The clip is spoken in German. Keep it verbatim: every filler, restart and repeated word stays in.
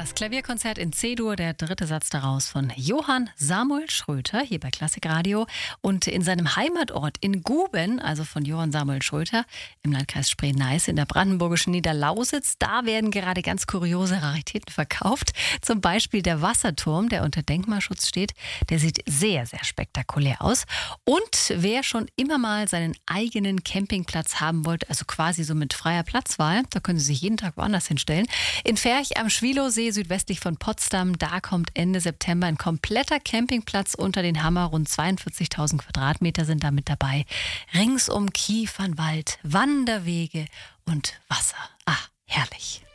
das Klavierkonzert in C-Dur, der dritte Satz daraus von Johann Samuel Schröter, hier bei Klassik Radio. Und in seinem Heimatort in Guben, also von Johann Samuel Schröter, im Landkreis Spree-Neiße in der brandenburgischen Niederlausitz, da werden gerade ganz kuriose Raritäten verkauft. Zum Beispiel der Wasserturm, der unter Denkmalschutz steht. Der sieht sehr, sehr spektakulär aus. Und wer schon immer mal seinen eigenen Campingplatz haben wollte, also quasi so mit freier Platzwahl, da können Sie sich jeden Tag woanders hinstellen. In Ferch am Schwilowsee, südwestlich von Potsdam, da kommt Ende September ein kompletter Campingplatz unter den Hammer. Rund zweiundvierzigtausend Quadratmeter sind da mit dabei. Ringsum Kiefernwald, Wanderwege und Wasser. Ah, herrlich.